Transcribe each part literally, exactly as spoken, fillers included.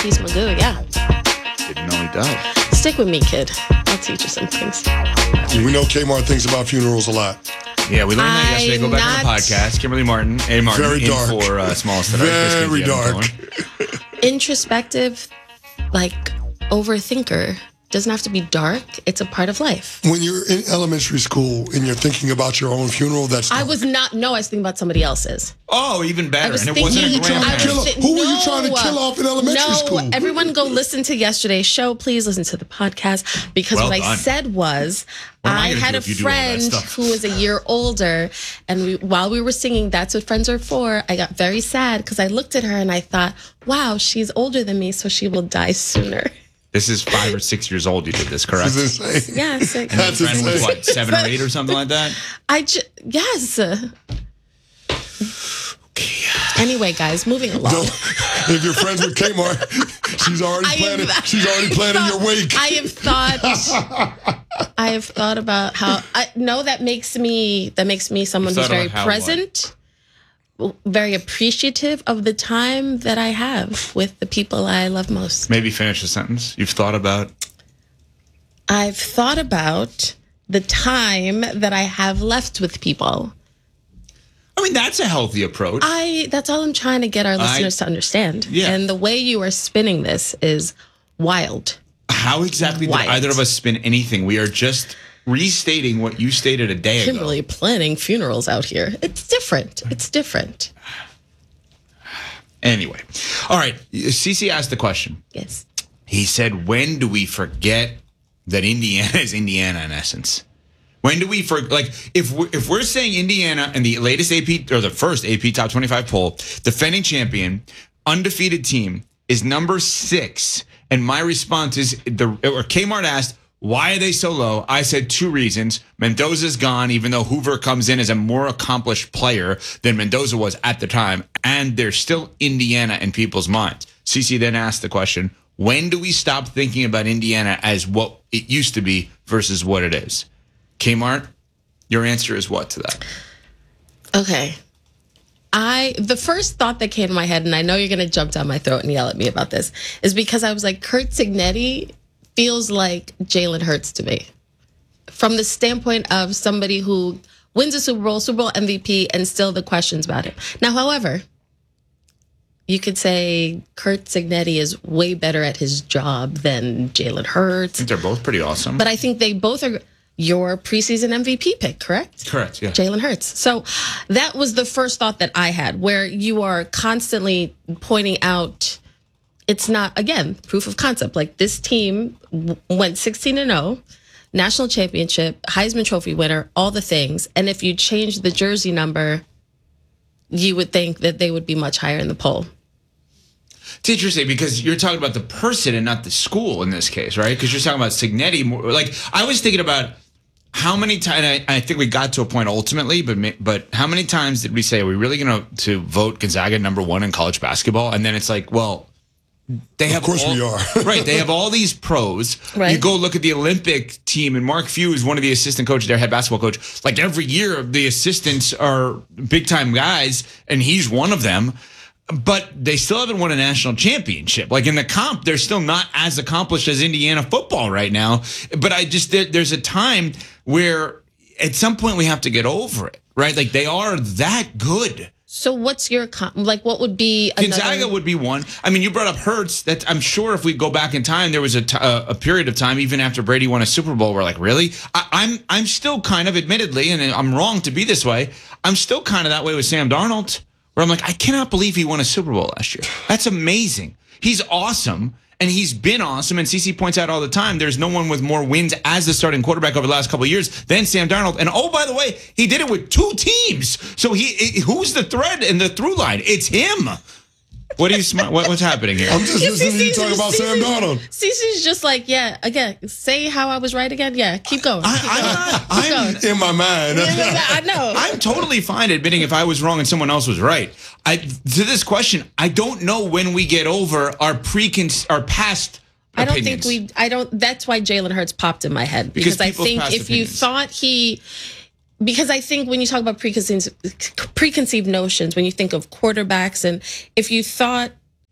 He's Magoo, yeah. Didn't know he does. Stick with me, kid. I'll teach you some things. We know Kmart thinks about funerals a lot. Yeah, we learned that yesterday. Go back I'm to the podcast. Kimberly Martin, A. Martin, Very in dark. for uh, Smallest Today. Very dark. Introspective, like overthinker, doesn't have to be dark. It's a part of life. When you're in elementary school and you're thinking about your own funeral, that's I dark. was not, no, I was thinking about somebody else's. Oh, even better. was And it wasn't a thinking- trying to grandparent. kill I was him. Who were you no, trying to kill off in elementary no, school? Everyone go listen to yesterday's show. Please listen to the podcast because Well what done. I said was What am I I gonna had do a if you do all that friend stuff? who was a year older, and we, while we were singing "That's What Friends Are For," I got very sad because I looked at her and I thought, "Wow, she's older than me, so she will die sooner." This is five or six years old. You did this, correct? This is insane. Yeah, so And your That's friend was insane. what, seven or eight or something like that? I ju- yes. Anyway, guys, moving along. Don't, if you're friends with Kmart, she's already I planning. have- she's already planning your wake. I have thought. I have thought about how. I, no, that makes me. That makes me someone You who's thought very about how present, very appreciative of the time that I have with the people I love most. Maybe finish the sentence. You've thought about. I've thought about the time that I have left with people. I mean, that's a healthy approach. I. That's all I'm trying to get our listeners to understand. Yeah. And the way you are spinning this is wild. How exactly did Wild. either of us spin anything? We are just restating what you stated a day ago. Kimberly planning funerals out here. It's different. It's different. Anyway, all right. Cece asked the question. Yes. He said, when do we forget that Indiana is Indiana in essence? When do we, for like, if we're, if we're saying Indiana and the latest A P, or the first A P Top twenty-five poll, defending champion, undefeated team, is number six, and my response is, the or Kmart asked, why are they so low? I said two reasons. Mendoza's gone, even though Hoover comes in as a more accomplished player than Mendoza was at the time, and they're still Indiana in people's minds. Cece then asked the question, when do we stop thinking about Indiana as what it used to be versus what it is? Kmart, your answer is what to that? Okay. I the first thought that came to my head, and I know you're gonna jump down my throat and yell at me about this, is because I was like, Kurt Signetti feels like Jalen Hurts to me. From the standpoint of somebody who wins a Super Bowl, Super Bowl M V P, and still the questions about him. Now, however, you could say Kurt Signetti is way better at his job than Jalen Hurts. I think they're both pretty awesome. But I think they both are your preseason M V P pick, correct? Correct, yeah. Jalen Hurts. So that was the first thought that I had, where you are constantly pointing out it's not, again, proof of concept. Like this team w- went sixteen and oh, national championship, Heisman Trophy winner, all the things. And if you change the jersey number, you would think that they would be much higher in the poll. It's interesting because you're talking about the person and not the school in this case, right? Because you're talking about Signetti. More, like I was thinking about how many times, I, I think we got to a point ultimately, but but how many times did we say, are we really going to to vote Gonzaga number one in college basketball? And then it's like, well, they have Of course all, we are. right. They have all these pros. Right. You go look at the Olympic team, and Mark Few is one of the assistant coaches, their head basketball coach. Like every year, the assistants are big time guys, and he's one of them. But they still haven't won a national championship. Like in the comp, they're still not as accomplished as Indiana football right now. But I just there, there's a time where at some point we have to get over it, right? Like they are that good. So what's your, com- like what would be another- Gonzaga would be one. I mean, you brought up Hurts. That I'm sure if we go back in time, there was a, t- a, a period of time, even after Brady won a Super Bowl, we're like, really? I, I'm I'm still kind of, admittedly, and I'm wrong to be this way, I'm still kind of that way with Sam Darnold, where I'm like, I cannot believe he won a Super Bowl last year. That's amazing. He's awesome. And he's been awesome. And Cece points out all the time, there's no one with more wins as the starting quarterback over the last couple of years than Sam Darnold. And oh, by the way, he did it with two teams. So he, who's the thread and the through line? It's him. What are you smart? What, what's happening here? I'm just listening to you talk about Sam Darnold. Cece's just like, yeah, again, say how I was right again. Yeah, keep going. I, keep I'm going. not. Keep I'm, going. In my mind. I know. I'm totally fine admitting if I was wrong and someone else was right. I, to this question, I don't know when we get over our precon our past I don't opinions. think we, I don't, that's why Jalen Hurts popped in my head. Because Because, I people's think past if you opinions. thought he, because I think when you talk about preconceived, preconceived notions, when you think of quarterbacks, and if you thought,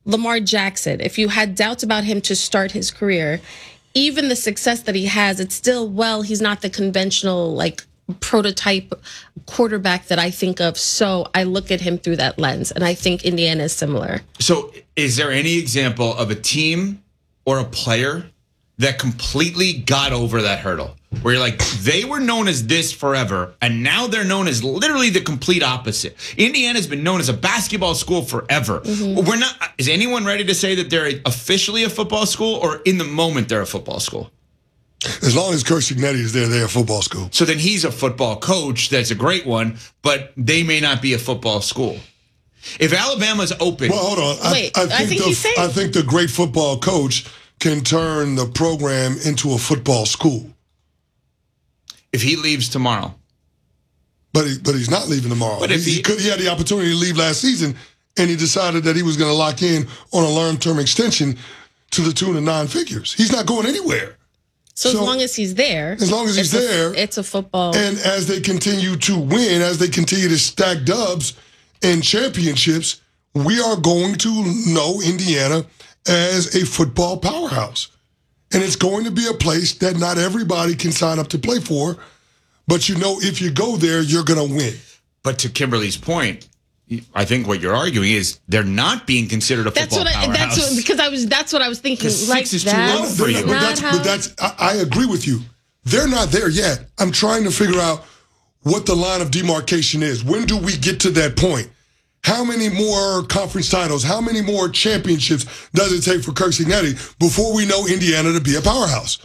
Lamar Jackson, if you had doubts about him to start his career, even the success that he has, it's still, well, he's not the conventional, like, prototype quarterback that I think of. So I look at him through that lens, and I think Indiana is similar. So is there any example of a team or a player that completely got over that hurdle? Where you're like, they were known as this forever, and now they're known as literally the complete opposite. Indiana's been known as a basketball school forever. Mm-hmm. We're not. Is anyone ready to say that they're officially a football school, or in the moment they're a football school? As long as Curt Cignetti is there, they're a football school. So then he's a football coach. That's a great one, but they may not be a football school. If Alabama's open, well, hold on. Wait, I, I, think, I think the, he's saying I think the great football coach can turn the program into a football school. If he leaves tomorrow, but he, but he's not leaving tomorrow. But if he, he, he, could, he had the opportunity to leave last season, and he decided that he was going to lock in on a long-term extension to the tune of nine figures. He's not going anywhere. So, so as long as he's there, as long as he's it's there, a, it's a football. And as they continue to win, as they continue to stack dubs and championships, we are going to know Indiana as a football powerhouse. And it's going to be a place that not everybody can sign up to play for, but you know if you go there, you're going to win. But to Kimberly's point, I think what you're arguing is they're not being considered a that's football what I, powerhouse. That's what, because I was. That's what I was thinking. Like six is too low for you. But that's, but that's I, I agree with you. They're not there yet. I'm trying to figure out what the line of demarcation is. When do we get to that point? How many more conference titles, how many more championships does it take for Curt Cignetti before we know Indiana to be a powerhouse?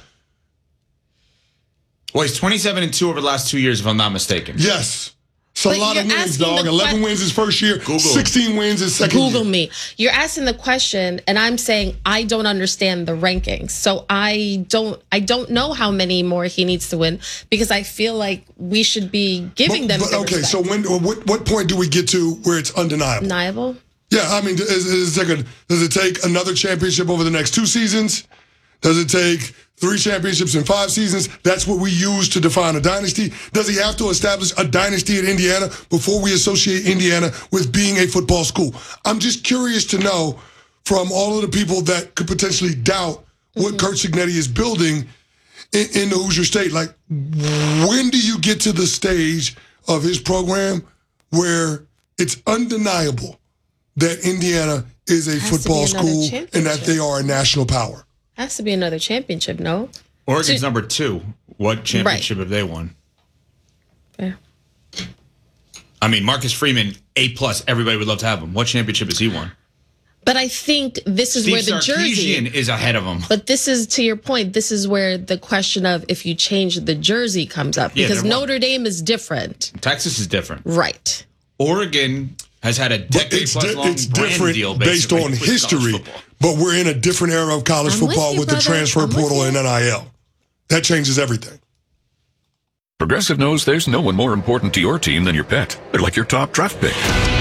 Well, he's twenty-seven and two over the last two years, if I'm not mistaken. Yes. It's a But lot of you're wins, asking dog. the eleven que- wins his first year, Google. sixteen wins his second Google year. me. You're asking the question, and I'm saying I don't understand the rankings. So I don't. I don't know how many more he needs to win because I feel like we should be giving But, them. but the okay, respect. so when, what, what point do we get to where it's undeniable? Undeniable. Yeah, I mean, is, is it a, does it take another championship over the next two seasons? Does it take three championships in five seasons? That's what we use to define a dynasty. Does he have to establish a dynasty at Indiana before we associate Indiana with being a football school? I'm just curious to know from all of the people that could potentially doubt what mm-hmm. Curt Cignetti is building in, in the Hoosier State. Like, when do you get to the stage of his program where it's undeniable that Indiana is a football school and that they are a national power? Has to be another championship, no? Oregon's so, number two. What championship right. have they won? Fair. I mean, Marcus Freeman, A plus. Everybody would love to have him. What championship has he won? But I think this is Steve where the Sarkisian jersey is ahead of him. But this is, to your point, this is where the question of if you change the jersey comes up Yeah, because they're Notre Dame is different. Texas is different. Right. Oregon has had a decade plus di- long it's brand different deal based on history, but we're in a different era of college I'm football with, you, with the brother. transfer I'm portal with and you. N I L. That changes everything. Progressive knows there's no one more important to your team than your pet. They're like your top draft pick.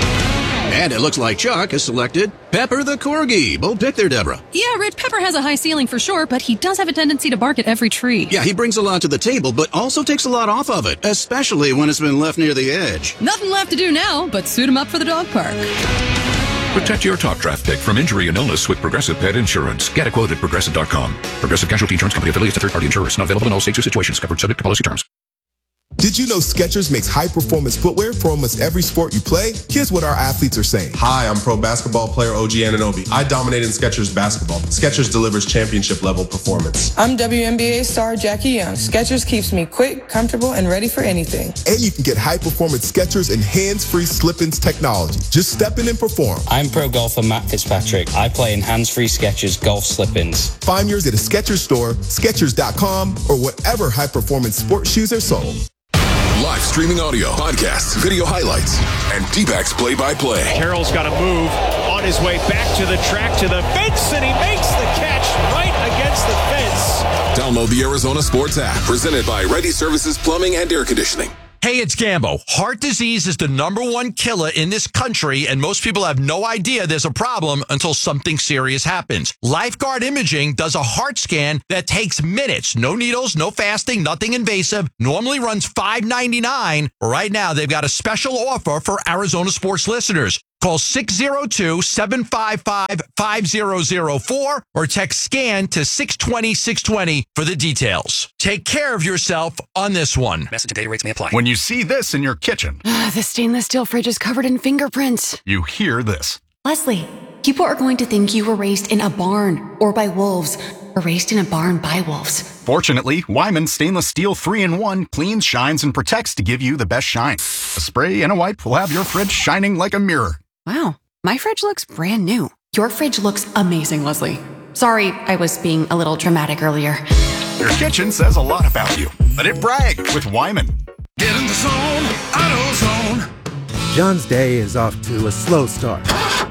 And it looks like Chuck has selected Pepper the Corgi. Bold pick there, Deborah. Yeah, Rich, Pepper has a high ceiling for sure, but he does have a tendency to bark at every tree. Yeah, he brings a lot to the table, but also takes a lot off of it, especially when it's been left near the edge. Nothing left to do now but suit him up for the dog park. Protect your top draft pick from injury and illness with Progressive Pet Insurance. Get a quote at Progressive dot com. Progressive Casualty Insurance Company affiliates of third-party insurers. Not available in all states or situations. Covered subject to policy terms. Did you know Skechers makes high-performance footwear for almost every sport you play? Here's what our athletes are saying. Hi, I'm pro basketball player O G Anunoby. I dominate in Skechers basketball. Skechers delivers championship-level performance. I'm W N B A star Jackie Young. Skechers keeps me quick, comfortable, and ready for anything. And you can get high-performance Skechers and hands-free slip-ins technology. Just step in and perform. I'm pro golfer Matt Fitzpatrick. I play in hands-free Skechers golf slip-ins. Find yours at a Skechers store, Skechers dot com, or whatever high-performance sports shoes are sold. Live streaming audio, podcasts, video highlights, and D-backs play-by-play. Carroll's got to move on his way back to the track, to the fence, and he makes the catch right against the fence. Download the Arizona Sports app, presented by Ready Services Plumbing and Air Conditioning. Hey, it's Gambo. Heart disease is the number one killer in this country, and most people have no idea there's a problem until something serious happens. Lifeguard Imaging does a heart scan that takes minutes. No needles, no fasting, nothing invasive. Normally runs five ninety-nine. Right now, they've got a special offer for Arizona sports listeners. Call six oh two, seven five five, five zero zero four or text SCAN to six two zero, six two zero for the details. Take care of yourself on this one. Message and data rates may apply. When you see this in your kitchen, The stainless steel fridge is covered in fingerprints. you hear this. Leslie, people are going to think you were raised in a barn or by wolves or raised in a barn by wolves. Fortunately, Wyman Stainless Steel three in one cleans, shines, and protects to give you the best shine. A spray and a wipe will have your fridge shining like a mirror. Wow, my fridge looks brand new. Your fridge looks amazing, Leslie. Sorry, I was being a little dramatic earlier. Your kitchen says a lot about you. Let it brag with Wyman. Get in the zone, AutoZone. John's day is off to a slow start.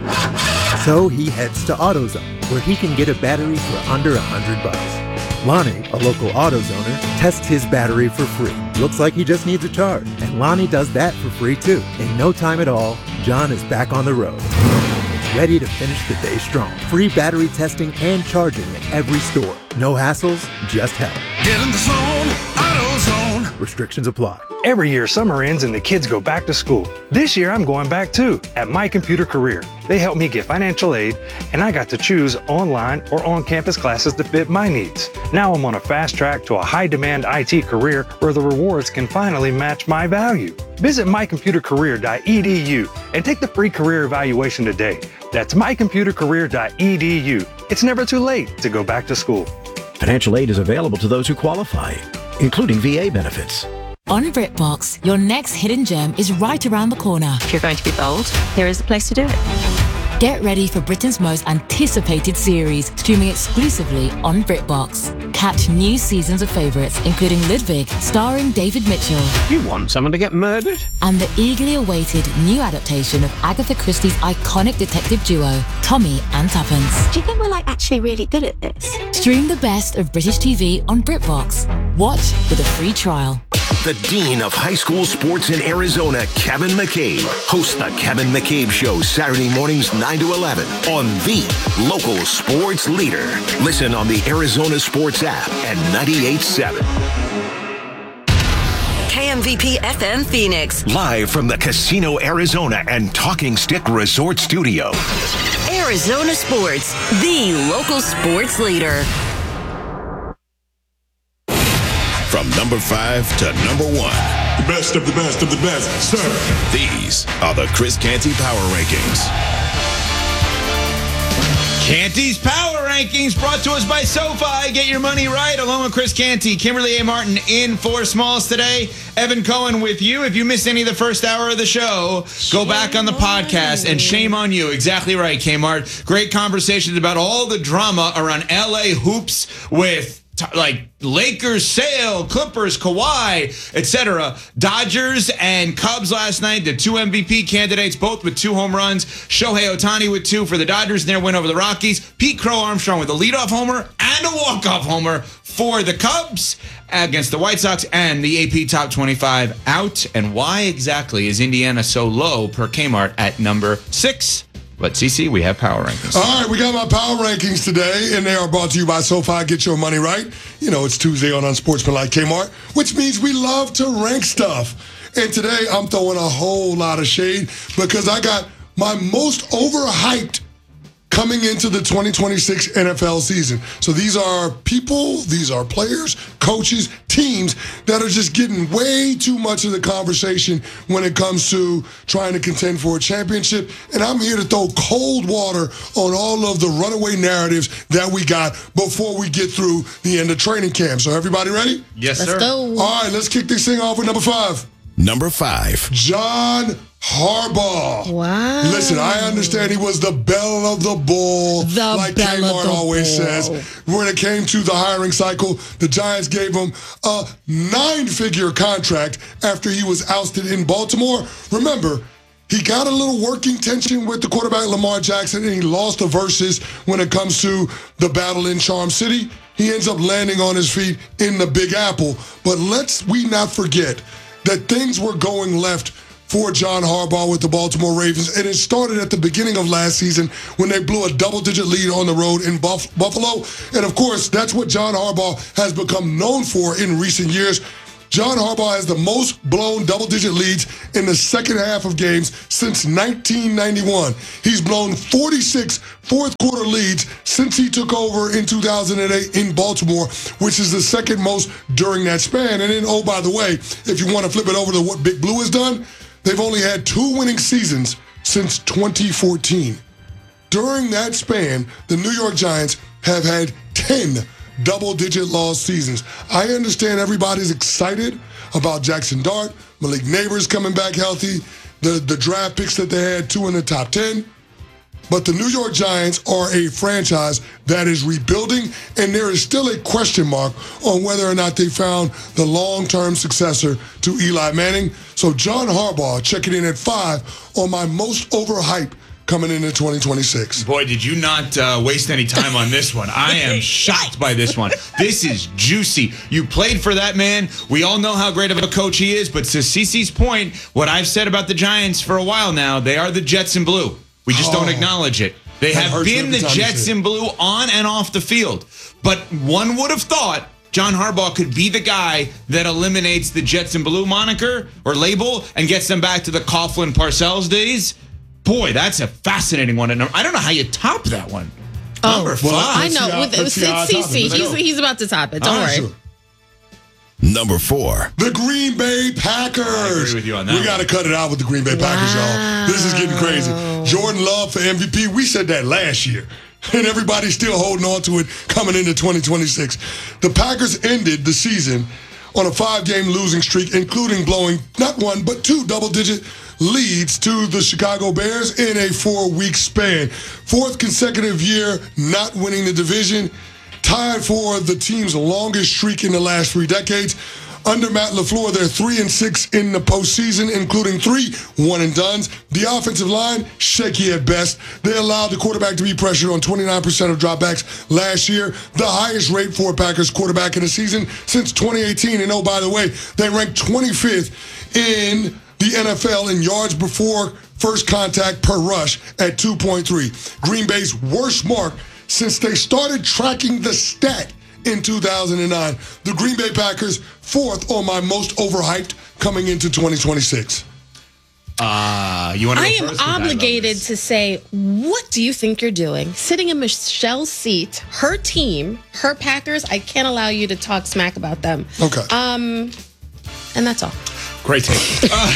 So he heads to AutoZone, where he can get a battery for under a hundred bucks. Lonnie, a local AutoZoner, tests his battery for free. Looks like he just needs a charge, and Lonnie does that for free too. In no time at all, John is back on the road, ready to finish the day strong. Free battery testing and charging at every store. No hassles, just help. Get in the zone, AutoZone. Restrictions apply. Every year, summer ends and the kids go back to school. This year, I'm going back too, at My Computer Career. They helped me get financial aid, and I got to choose online or on-campus classes that fit my needs. Now I'm on a fast track to a high-demand I T career where the rewards can finally match my value. Visit my computer career dot e d u and take the free career evaluation today. That's my computer career dot e d u. It's never too late to go back to school. Financial aid is available to those who qualify, including V A benefits. On BritBox, your next hidden gem is right around the corner. If you're going to be bold, here is the place to do it. Get ready for Britain's most anticipated series, streaming exclusively on BritBox. Catch new seasons of favourites, including Ludwig, starring David Mitchell. You want someone to get murdered? And the eagerly awaited new adaptation of Agatha Christie's iconic detective duo, Tommy and Tuppence. Do you think we're like actually really good at this? Stream the best of British T V on BritBox. Watch with a free trial. The Dean of High School Sports in Arizona, Kevin McCabe, hosts the Kevin McCabe Show Saturday mornings nine to eleven on the local sports leader. Listen on the Arizona Sports app at ninety-eight point seven. K M V P F M Phoenix. Live from the Casino Arizona and Talking Stick Resort Studio. Arizona Sports, the local sports leader. From number five to number one. The best of the best of the best, sir. These are the Chris Canty Power Rankings. Canty's Power Rankings brought to us by SoFi. Get your money right along with Chris Canty. Kimberly A. Martin in for Smalls today. Evan Cohen with you. If you missed any of the first hour of the show, go back on the podcast and shame on you. Exactly right, Kmart. Great conversations about all the drama around L A hoops with like Lakers, Sale, Clippers, Kawhi, et cetera. Dodgers and Cubs last night, the two M V P candidates, both with two home runs. Shohei Ohtani with two for the Dodgers in their win over the Rockies. Pete Crow Armstrong with a leadoff homer and a walk-off homer for the Cubs against the White Sox, and the A P Top twenty-five out. And why exactly is Indiana so low per Kmart at number six? But, Cece, we have power rankings. All right, we got my power rankings today, and they are brought to you by SoFi. Get your money right. You know, it's Tuesday on Unsportsmanlike Kmart, which means we love to rank stuff. And today, I'm throwing a whole lot of shade because I got my most overhyped coming into the twenty twenty-six N F L season. So these are people, these are players, coaches, teams that are just getting way too much of the conversation when it comes to trying to contend for a championship. And I'm here to throw cold water on all of the runaway narratives that we got before we get through the end of training camp. So everybody ready? Yes, Let's sir. go. All right, let's kick this thing off with number five. Number five. John Harbaugh. Wow. Listen, I understand he was the belle of the ball, The like belle of Kmart the always ball. says. When it came to the hiring cycle, the Giants gave him a nine-figure contract after he was ousted in Baltimore. Remember, he got a little working tension with the quarterback Lamar Jackson, and he lost the verses when it comes to the battle in Charm City. He ends up landing on his feet in the Big Apple. But let's we not forget that things were going left for John Harbaugh with the Baltimore Ravens, and it started at the beginning of last season when they blew a double-digit lead on the road in Buff- Buffalo. And, of course, that's what John Harbaugh has become known for in recent years. John Harbaugh has the most blown double-digit leads in the second half of games since nineteen ninety-one. He's blown forty-six fourth-quarter leads since he took over in two thousand eight in Baltimore, which is the second most during that span. And then, oh, by the way, if you want to flip it over to what Big Blue has done, they've only had two winning seasons since twenty fourteen. During that span, the New York Giants have had ten double-digit loss seasons. I understand everybody's excited about Jackson Dart, Malik Neighbors coming back healthy, the, the draft picks that they had, two in the top ten. But the New York Giants are a franchise that is rebuilding, and there is still a question mark on whether or not they found the long-term successor to Eli Manning. So John Harbaugh checking in at five on my most overhyped coming into twenty twenty-six. Boy, did you not uh, waste any time on this one. I am shocked by this one. This is juicy. You played for that man. We all know how great of a coach he is, but to Cece's point, what I've said about the Giants for a while now, they are the Jets in blue. We just oh, don't acknowledge it. They have been the Jets in blue on and off the field. But one would have thought John Harbaugh could be the guy that eliminates the Jets in blue moniker or label and gets them back to the Coughlin Parcells days. Boy, that's a fascinating one. And I don't know how you top that one. Oh, Number five. Well, I know. With Cece, he's, he's about to top it. Don't worry. Sure. Number four. The Green Bay Packers. I agree with you on that. We got to cut it out with the Green Bay Packers, wow. y'all. This is getting crazy. Jordan Love for M V P. We said that last year. And everybody's still holding on to it coming into twenty twenty-six. The Packers ended the season on a five-game losing streak, including blowing not one, but two double-digit leads to the Chicago Bears in a four-week span. Fourth consecutive year not winning the division, tied for the team's longest streak in the last three decades. Under Matt LaFleur, they're three and six in the postseason, including three one and dones. The offensive line, shaky at best. They allowed the quarterback to be pressured on twenty-nine percent of dropbacks last year, the highest rate for a Packers quarterback in a season since twenty eighteen. And oh, by the way, they ranked twenty-fifth in the N F L in yards before first contact per rush at two point three. Green Bay's worst mark since they started tracking the stat in two thousand nine. The Green Bay Packers, fourth on my most overhyped coming into twenty twenty-six. Uh, you want to I go am first? obligated to say, what do you think you're doing? Sitting in Michelle's seat, her team, her Packers, I can't allow you to talk smack about them. Okay. Um, and that's all. Great take. Uh,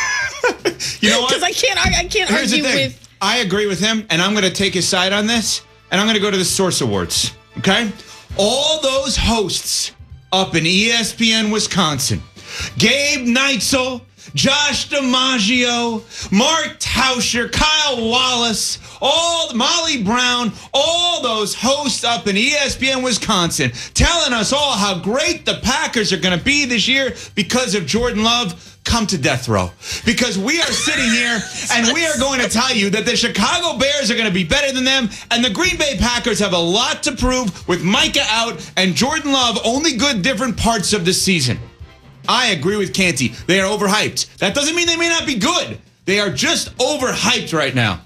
you know what? Because I can't, I can't Here's argue the thing. with... I agree with him, and I'm going to take his side on this, and I'm going to go to the Source Awards, okay? All those hosts up in E S P N Wisconsin, Gabe Neitzel, Josh DiMaggio, Mark Tauscher, Kyle Wallace, all Molly Brown, all those hosts up in E S P N Wisconsin telling us all how great the Packers are going to be this year because of Jordan Love. Come to death row, because we are sitting here and we are going to tell you that the Chicago Bears are going to be better than them, and the Green Bay Packers have a lot to prove with Micah out and Jordan Love only good different parts of the season. I agree with Canty. They are overhyped. That doesn't mean they may not be good. They are just overhyped right now.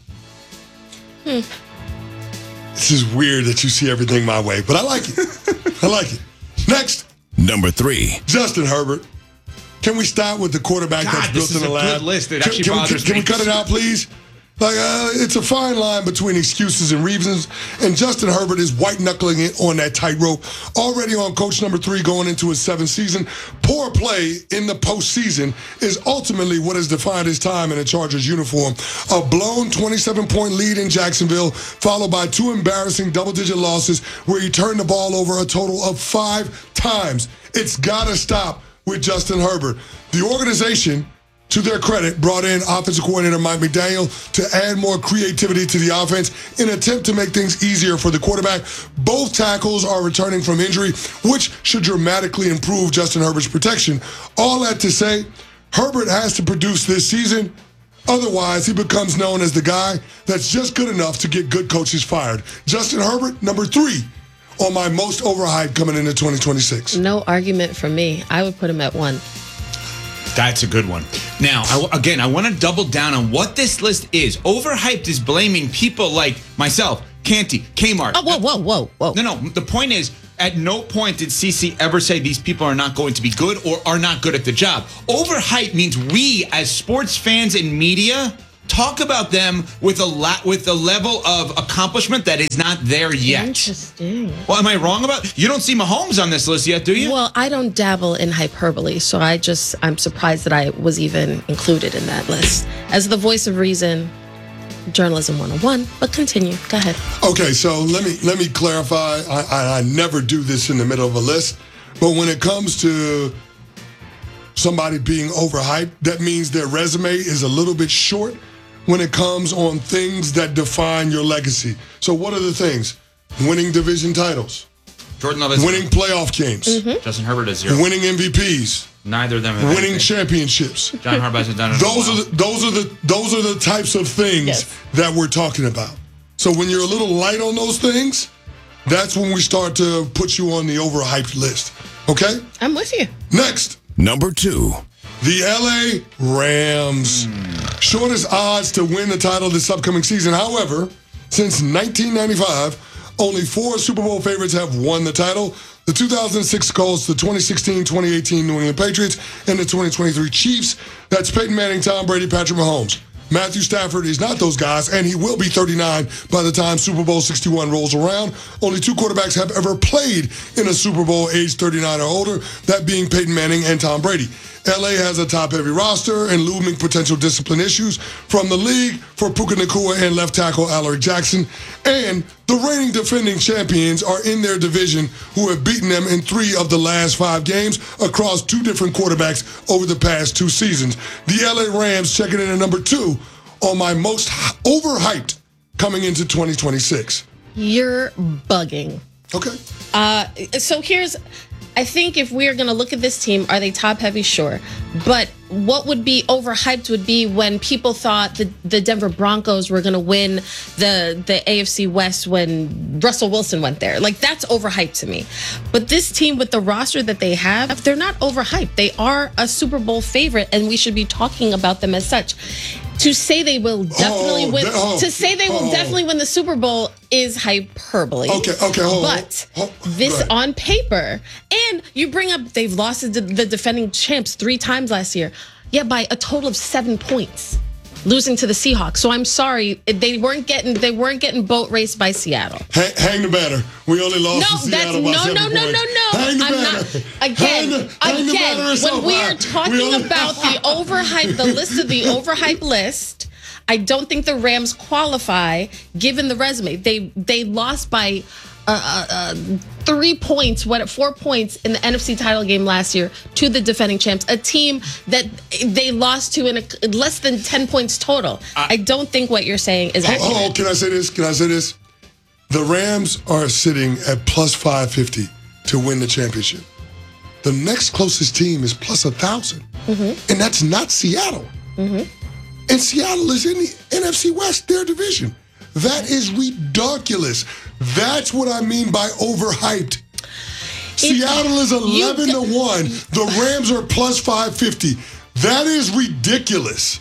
Hmm. This is weird that you see everything my way, but I like it. I like it. Next. Number three. Justin Herbert. Can we start with the quarterback God, that's built this in is the a lab? good list. It can, actually can, bothers we, can me. we cut it out, please? Like, uh, it's a fine line between excuses and reasons, and Justin Herbert is white-knuckling it on that tightrope. Already on coach number three going into his seventh season, poor play in the postseason is ultimately what has defined his time in a Chargers uniform. A blown twenty-seven point lead in Jacksonville, followed by two embarrassing double-digit losses where he turned the ball over a total of five times. It's got to stop with Justin Herbert. The organization, to their credit, brought in offensive coordinator Mike McDaniel to add more creativity to the offense in an attempt to make things easier for the quarterback. Both tackles are returning from injury, which should dramatically improve Justin Herbert's protection. All that to say, Herbert has to produce this season. Otherwise, he becomes known as the guy that's just good enough to get good coaches fired. Justin Herbert, number three on my most overhyped coming into twenty twenty-six. No argument from me. I would put him at one. That's a good one. Now, I, again, I want to double down on what this list is. Overhyped is blaming people like myself, Canty, Kmart. Oh, whoa, whoa, whoa, whoa. No, no. The point is, At no point did C C ever say these people are not going to be good or are not good at the job. Overhype means we, as sports fans and media, talk about them with a la- with a level of accomplishment that is not there yet. Interesting. Well, am I wrong about? You don't see Mahomes on this list yet, do you? Well, I don't dabble in hyperbole, so I just I'm surprised that I was even included in that list. As the voice of reason, Journalism one oh one, but continue. Go ahead. Okay, so let me let me clarify. I, I, I never do this in the middle of a list, but when it comes to somebody being overhyped, that means their resume is a little bit short when it comes on things that define your legacy. So what are the things? Winning division titles. Jordan Love is winning playoff games. Mm-hmm. Justin Herbert is zero. Winning M V Ps. Neither of them have winning anything. championships. John Harbaugh hasn't done it. Those are the, those are the those are the types of things yes. that we're talking about. So when you're a little light on those things, that's when we start to put you on the overhyped list. Okay? I'm with you. Next. Number two. The L A Rams. Mm. Shortest odds to win the title this upcoming season. However, since nineteen ninety-five, only four Super Bowl favorites have won the title. The two thousand six Colts, the twenty sixteen twenty eighteen New England Patriots, and the twenty twenty-three Chiefs. That's Peyton Manning, Tom Brady, Patrick Mahomes. Matthew Stafford is not those guys, and he will be thirty-nine by the time Super Bowl sixty-one rolls around. Only two quarterbacks have ever played in a Super Bowl age thirty-nine or older, that being Peyton Manning and Tom Brady. L A has a top-heavy roster and looming potential discipline issues from the league for Puka Nacua and left tackle Alaric Jackson. And the reigning defending champions are in their division, who have beaten them in three of the last five games across two different quarterbacks over the past two seasons. The L A Rams checking in at number two on my most overhyped coming into twenty twenty-six. You're bugging. Okay. Uh, so here's... I think if we're going to look at this team, are they top heavy? Sure. But what would be overhyped would be when people thought the, the Denver Broncos were going to win the, the A F C West when Russell Wilson went there. Like, that's overhyped to me. But this team, with the roster that they have, they're not overhyped. They are a Super Bowl favorite, and we should be talking about them as such. To say they will definitely oh, win, oh, to say they will oh. definitely win the Super Bowl is hyperbole. Okay, okay, hold on. But this right. on paper, and you bring up they've lost the, the defending champs three times last year. Yeah, by a total of seven points, losing to the Seahawks. So I'm sorry, they weren't getting they weren't getting boat raced by Seattle. Hang, hang the banner. We only lost no, to Seattle that's, by no, seven no, no, points. no, no, Hang the I'm banner. not. Again, hang the, hang again, the when so we high. are talking we only- about the overhype, the list of the overhype list. I don't think the Rams qualify given the resume. They they lost by uh, uh, three points, what four points in the N F C title game last year to the defending champs, a team that they lost to in a, less than ten points total. I, I don't think what you're saying is accurate. Oh, oh, can I say this? Can I say this? The Rams are sitting at plus five fifty to win the championship. The next closest team is plus one thousand, mm-hmm. and that's not Seattle. Mm-hmm. And Seattle is in the N F C West, their division. That is ridiculous. That's what I mean by overhyped. It, Seattle is eleven to one. The Rams are plus five fifty. That is ridiculous.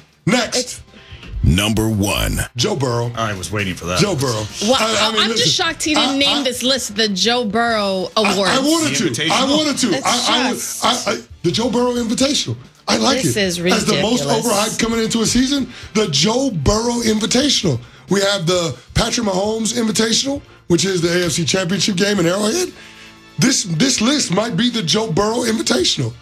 Next. Number one. Joe Burrow. I was waiting for that. Joe Burrow. Well, I, I mean, I'm listen, just shocked he didn't I, name I, this list the Joe Burrow Awards. I, I wanted to. I wanted to. I, just... I, I, the Joe Burrow Invitational. I like this it. Is ridiculous. As the most overhyped coming into a season, the Joe Burrow Invitational. We have the Patrick Mahomes Invitational, which is the A F C Championship game in Arrowhead. This this list might be the Joe Burrow Invitational.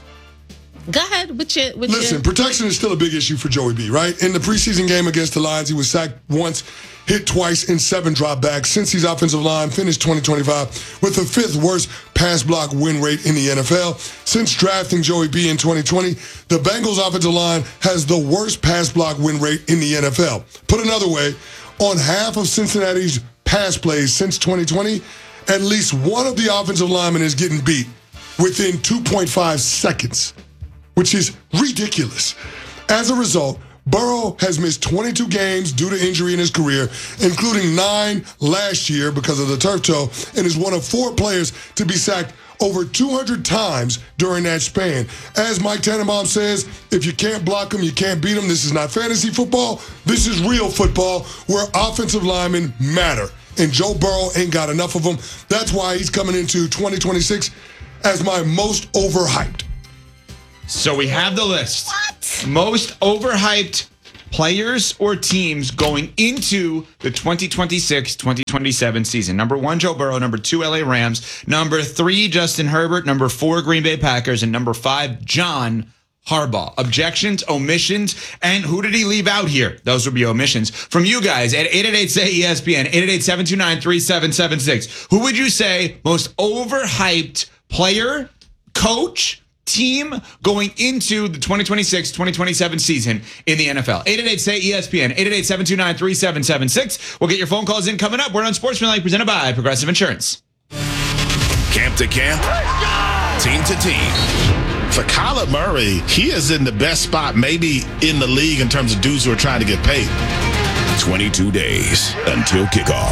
Go ahead with your with Listen, your... protection is still a big issue for Joey B, right? In the preseason game against the Lions, he was sacked once, hit twice in seven dropbacks. Since his offensive line finished twenty twenty-five with the fifth worst pass block win rate in the N F L. Since drafting Joey B in twenty twenty, the Bengals offensive line has the worst pass block win rate in the N F L. Put another way, on half of Cincinnati's pass plays since twenty twenty, at least one of the offensive linemen is getting beat within two point five seconds, which is ridiculous. As a result, Burrow has missed twenty-two games due to injury in his career, including nine last year because of the turf toe, and is one of four players to be sacked over two hundred times during that span. As Mike Tannenbaum says, if you can't block them, you can't beat them. This is not fantasy football. This is real football where offensive linemen matter. and Joe Burrow ain't got enough of them. That's why he's coming into twenty twenty-six as my most overhyped. So we have the list. What? Most overhyped players or teams going into the twenty twenty-six twenty twenty-seven season. Number one, Joe Burrow. Number two, L A Rams. Number three, Justin Herbert. Number four, Green Bay Packers. And number five, John Harbaugh. Objections, omissions, and who did he leave out here? Those would be omissions. From you guys at eight eight eight, S A Y, E S P N, eight eight eight, seven two nine, three seven seven six. Who would you say most overhyped player, coach, team going into the twenty twenty-six twenty twenty-seven season in the N F L? eight eight eight, S A Y, E S P N, eight eight eight, seven two nine, three seven seven six. We'll get your phone calls in coming up. We're on Sportsmanlike, presented by Progressive Insurance. Camp to camp, team to team. For Kyler Murray, he is in the best spot maybe in the league in terms of dudes who are trying to get paid. twenty-two days until kickoff.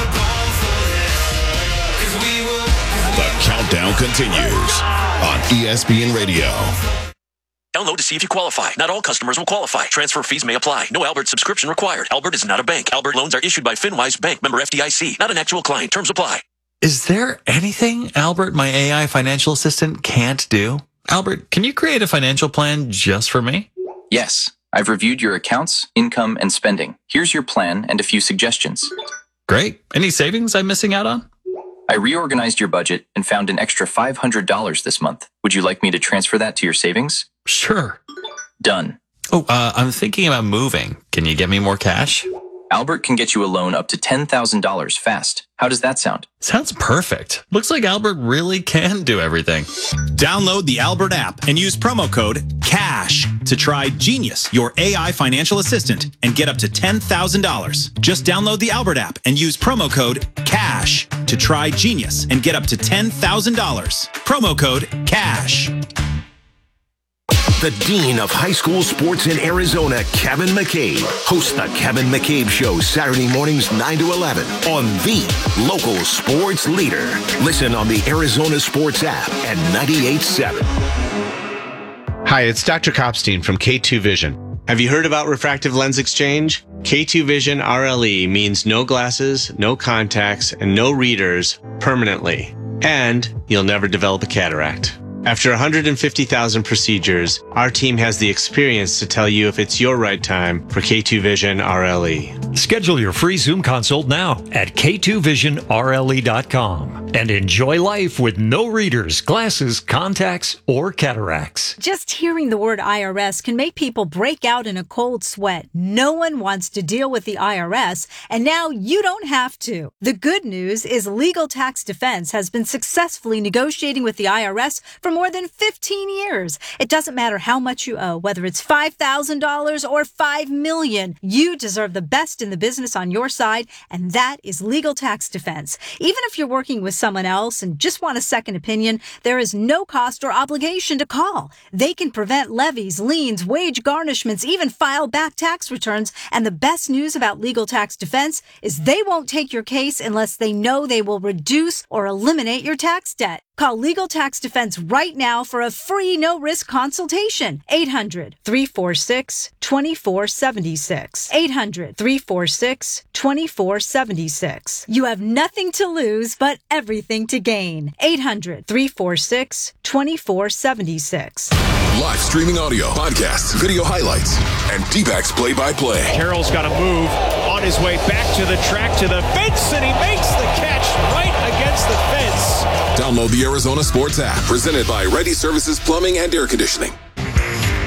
The countdown continues on E S P N Radio. Download to see if you qualify. Not all customers will qualify. Transfer fees may apply. No Albert subscription required. Albert is not a bank. Albert loans are issued by FinWise Bank, member F D I C. Not an actual client. Terms apply. Is there anything Albert, my A I financial assistant, can't do? Albert, can you create a financial plan just for me? Yes. I've reviewed your accounts, income, and spending. Here's your plan and a few suggestions. Great. Any savings I'm missing out on? I reorganized your budget and found an extra five hundred dollars this month. Would you like me to transfer that to your savings? Sure. Done. Oh, uh, I'm thinking about moving. Can you get me more cash? Albert can get you a loan up to ten thousand dollars fast. How does that sound? Sounds perfect. Looks like Albert really can do everything. Download the Albert app and use promo code CASH to try Genius, your A I financial assistant, and get up to ten thousand dollars. Just download the Albert app and use promo code CASH to try Genius and get up to ten thousand dollars. Promo code CASH. The Dean of High School Sports in Arizona, Kevin McCabe, hosts the Kevin McCabe Show Saturday mornings nine to eleven on the local sports leader. Listen on the Arizona Sports app at ninety-eight point seven. Hi, it's Doctor Kopstein from K two Vision. Have you heard about refractive lens exchange? K two Vision R L E means no glasses, no contacts, and no readers permanently. And you'll never develop a cataract. After one hundred fifty thousand procedures, our team has the experience to tell you if it's your right time for K two Vision R L E. Schedule your free Zoom consult now at K two vision R L E dot com and enjoy life with no readers, glasses, contacts, or cataracts. Just hearing the word I R S can make people break out in a cold sweat. No one wants to deal with the I R S, and now you don't have to. The good news is Legal Tax Defense has been successfully negotiating with the I R S for more than fifteen years. It doesn't matter how much you owe, whether it's five thousand dollars or five million dollars. You deserve the best in the business on your side, and that is Legal Tax Defense. Even if you're working with someone else and just want a second opinion, there is no cost or obligation to call. They can prevent levies, liens, wage garnishments, even file back tax returns. And the best news about Legal Tax Defense is they won't take your case unless they know they will reduce or eliminate your tax debt. Call Legal Tax Defense right now for a free no-risk consultation. eight hundred, three four six, two four seven six. eight hundred, three four six, two four seven six. You have nothing to lose, but everything to gain. eight hundred, three four six, two four seven six. Live streaming audio, podcasts, video highlights, and D-backs play-by-play. Carroll's got to move on his way back to the track, to the fence, and he makes the catch right against the fence. Download the Arizona Sports app, presented by Ready Services Plumbing and Air Conditioning.